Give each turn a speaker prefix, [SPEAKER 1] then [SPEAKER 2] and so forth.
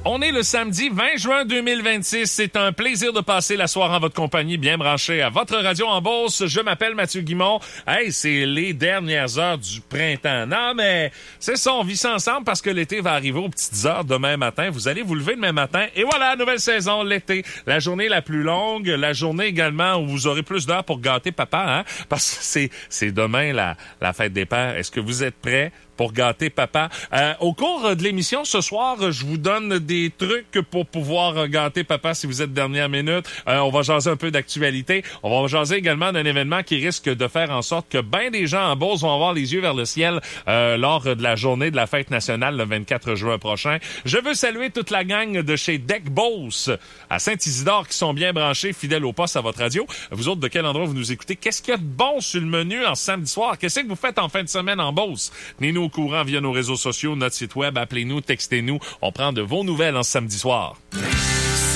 [SPEAKER 1] On est le samedi 20 juin 2026. C'est un plaisir de passer la soirée en votre compagnie, bien branché à votre radio en Beauce. Je m'appelle Mathieu Guimond. Hey, c'est les dernières heures du printemps. Non, mais c'est ça, on vit ça ensemble parce que l'été va arriver aux petites heures demain matin. Vous allez vous lever demain matin et voilà, nouvelle saison, l'été. La journée la plus longue, la journée également où vous aurez plus d'heures pour gâter papa, hein? Parce que c'est demain la fête des pères. Est-ce que vous êtes prêts pour gâter papa? Au cours de l'émission ce soir, je vous donne des trucs pour pouvoir gâter papa si vous êtes dernière minute. On va jaser un peu d'actualité. On va jaser également d'un événement qui risque de faire en sorte que bien des gens en Beauce vont avoir les yeux vers le ciel lors de la journée de la fête nationale le 24 juin prochain. Je veux saluer toute la gang de chez Deck Beauce à Saint-Isidore qui sont bien branchés, fidèles au poste à votre radio. Vous autres, de quel endroit vous nous écoutez? Qu'est-ce qu'il y a de bon sur le menu en samedi soir? Qu'est-ce que vous faites en fin de semaine en Beauce? Tenez-nous au courant via nos réseaux sociaux, notre site web, appelez-nous, textez-nous. On prend de vos nouvelles en samedi soir.